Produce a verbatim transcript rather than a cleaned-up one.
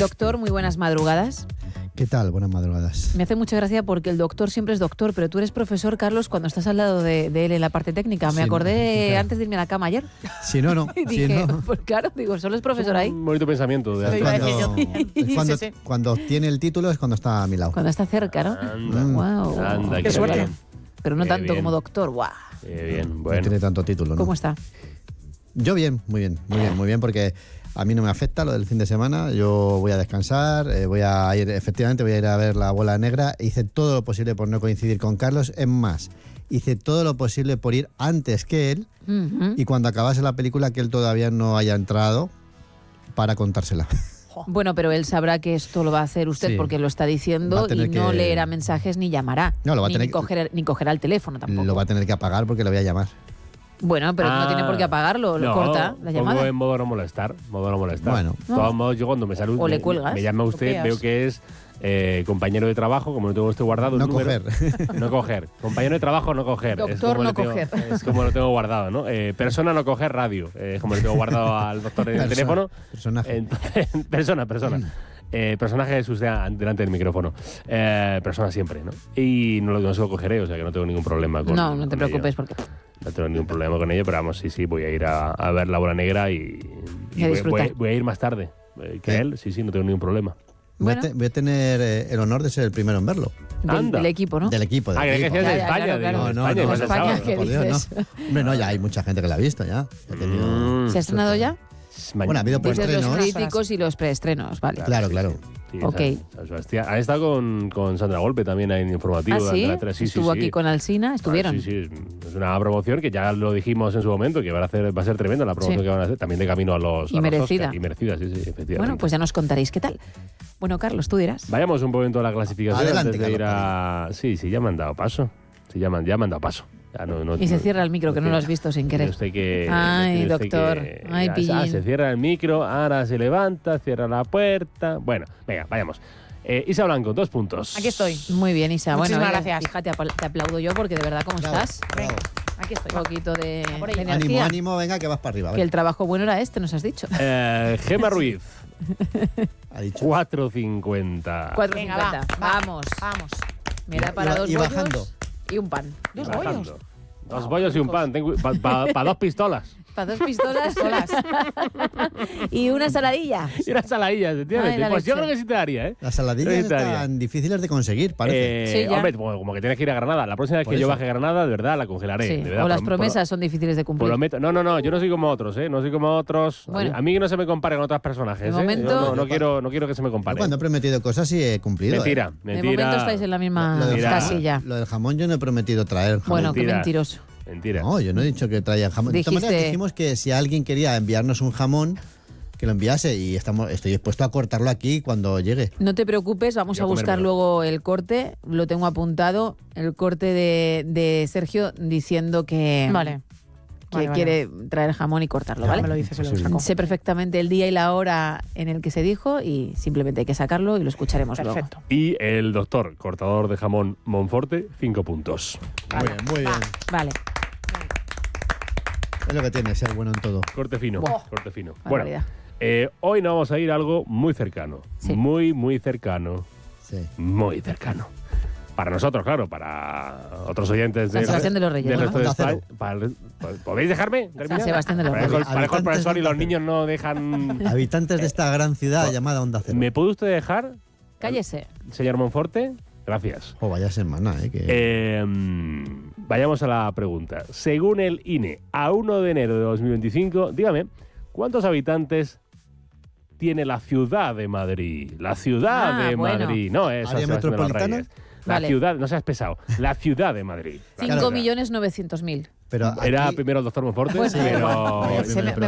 Doctor, muy buenas madrugadas. ¿Qué tal? Buenas madrugadas. Me hace mucha gracia porque el doctor siempre es doctor, pero tú eres profesor, Carlos, cuando estás al lado de, de él en la parte técnica. Me Sí, acordé claro. antes de irme a la cama ayer. Si no, no. Y Si dije, no. pues claro, digo, solo es profesor ahí. Un bonito pensamiento. De Es iba a cuando, decir yo. es cuando, Sí, sí. cuando obtiene el título es cuando está a mi lado. Cuando está cerca, ¿no? Anda, Mm. Wow. anda, Qué qué suerte. bien. Pero no Qué tanto bien. como doctor. Guau. Qué bien, No bueno. tiene tanto título, ¿no? ¿Cómo está? Yo bien, muy bien, muy bien, muy bien, porque a mí no me afecta lo del fin de semana. Yo voy a descansar, eh, voy a ir, efectivamente, voy a ir a ver La Bola Negra. Hice todo lo posible por no coincidir con Carlos. Es más, hice todo lo posible por ir antes que él Ujú. y cuando acabase la película que él todavía no haya entrado para contársela. Bueno, pero él sabrá que esto lo va a hacer usted Sí. porque lo está Va diciendo a y tener no que- leerá mensajes ni llamará. No, lo va a ni, tener ni, que- coger, ni cogerá el teléfono tampoco. Lo va a tener que apagar porque le voy a llamar. Bueno, pero no Ah, tiene por qué apagarlo, lo no, corta la pongo llamada. en modo no molestar. Modo no molestar. Bueno. De todos modos, yo cuando me sale O le me- cuelgas. me llama usted, Copias. veo que es eh, compañero de trabajo, como no tengo usted guardado. No el número, coger. No coger. Compañero de trabajo, no coger. Es Doctor, como no le tengo- coger. Es como lo tengo guardado, ¿no? Eh, persona, no coger, radio. Eh, es como le tengo guardado al doctor en el Persona, teléfono. personaje. Entonces, persona, persona. Eh, personaje es usted a- delante del micrófono. Eh, persona siempre, ¿no? Y no lo no se lo cogeré, o sea que no tengo ningún problema con No, no te con ello. preocupes porque No tengo ningún problema con ello, pero vamos, sí, sí, voy a ir a, a ver La Bola Negra y, y Y a voy, disfrutar. voy- voy a ir más tarde eh, que ¿Eh? él. Sí, sí, no tengo ningún problema. Voy, a Bueno. te- voy a tener eh, el honor de ser el primero en verlo. del, Anda. del equipo, ¿no? Del equipo. Del Ah, que equipo. decías de Ya, ya, España. claro, digo, claro. No, no, España, no, igual no, el España, sábado. ¿qué por Dios, dices? no. Hombre, no, ya hay mucha gente que la ha visto ya. Ha tenido- Mm. ¿Se ha estrenado ya? Mañana- Bueno, ha habido Dices los preestrenos. críticos y los preestrenos, vale. Claro, claro. Sí, Ok. San- San Sebastián. Ha estado con, con Sandra Golpe también en informativo. ¿Ah, durante sí? la tele. Sí, sí, Estuvo sí. aquí con Alsina, estuvieron. Ah, sí, sí, es- es una promoción que ya lo dijimos en su momento, que va a, hacer, va a ser tremenda la promoción Sí. que van a hacer, también de camino a los, Y a los merecida. Oscar. Y merecida, sí, sí, efectivamente. Bueno, pues ya nos contaréis qué tal. Bueno, Carlos, tú dirás. Vayamos un momento a la clasificación Adelante, antes de ir Carlos a... Sí, sí, ya me han dado paso. Sí, ya me han, ya me han dado paso. Ya no- no- Y se no- cierra el micro, que no lo has visto sin querer. Tiene usted que- Ay, tiene usted doctor. que- Ay, ah, pillín. se cierra el micro, ahora se levanta, cierra la puerta. Bueno, venga, vayamos. Eh, Isa Blanco, dos puntos. Aquí estoy. Muy bien, Isa. Muchísimas bueno, oye, gracias. Fíjate, apl- te aplaudo yo porque de verdad, ¿cómo Bravo, estás? bravo. Aquí estoy. Un poquito de, por de ello. energía. Ánimo, ánimo, venga, que vas para arriba. Que venga. el trabajo bueno era este, nos has dicho. Eh, Gema Ruiz, Ha dicho. cuatro cincuenta. cuatro Venga, cincuenta. va, va. Vamos. Vamos. Me da Y- para y- dos y bollos bajando. y un pan. Dos Bajando. bollos. Dos bollos y un pan. Para dos pistolas. Para dos pistolas Pistolas. y una saladilla. Y una saladilla, Ay, ¿entiendes? la Pues yo leche. creo que sí te daría, ¿eh? Las saladillas Yo sí te daría. están difíciles de conseguir, parece. Eh, Sí, ya. hombre, como, como que tienes que ir a Granada. La próxima vez Por que yo eso. baje a Granada, de verdad, la congelaré. Sí, de verdad, o las por- por- promesas son difíciles de cumplir. Prometo. No, no, no, yo no soy como otros, ¿eh? No soy como otros. A mí- Bueno. A mí que no se me compare con otros personajes, De ¿eh? momento- Yo no, no quiero, no quiero que se me Yo compare. cuando he prometido cosas sí he cumplido. Mentira, ¿eh? de mentira. momento estáis en la misma Lo del Mira. jamón- casilla. Lo del jamón yo no he prometido traer jamón. Bueno, qué Mentira. mentiroso. Mentira. No, yo no he dicho que traía jamón. De todas Dijiste- maneras, dijimos que si alguien quería enviarnos un jamón, que lo enviase y estamos, estoy dispuesto a cortarlo aquí cuando llegue. No te preocupes, vamos Yo a buscar comérmelo. luego el corte. Lo tengo apuntado. El corte de, de Sergio diciendo que, Vale. que Vale, vale. quiere traer jamón y cortarlo, Ya ¿vale? me lo dices, se lo Sí. saco. Sé perfectamente el día y la hora en el que se dijo y simplemente hay que sacarlo y lo escucharemos Perfecto. Y el doctor, cortador de jamón Monforte, cinco puntos. Muy bien, muy bien. luego. Vale, Es lo que tiene ser bueno en todo. Corte fino, Buah. corte fino. Bueno, barbaridad. eh, hoy nos vamos a ir a algo muy cercano. Sí. Muy, muy cercano. Sí. Muy cercano. Para nosotros, claro, para otros oyentes San del, Sebastián de los Reyes, del ¿no? resto de Onda cero. España. Para el- ¿Podéis dejarme terminar? San Sebastián de los Parejo, Reyes. parejo el profesor y Habitantes los de niños no dejan... Habitantes de esta gran ciudad llamada Onda Cero. ¿Me puede usted dejar, Cállese. señor Monforte? Gracias. Oh, vaya semana, ¿eh? Que... Eh, vayamos a la pregunta. Según el I N E, a uno de enero de dos mil veinticinco, dígame, ¿cuántos habitantes tiene la ciudad de Madrid? La ciudad Ah, de bueno. Madrid. No es San ¿Área Sebastián de los metropolitana? Reyes. La Vale. ciudad, no seas pesado, la ciudad de Madrid. cinco Claro. millones novecientos mil. Pero Era aquí- primero el doctor Monforte, Bueno, pero... Vaya Se me, primero, me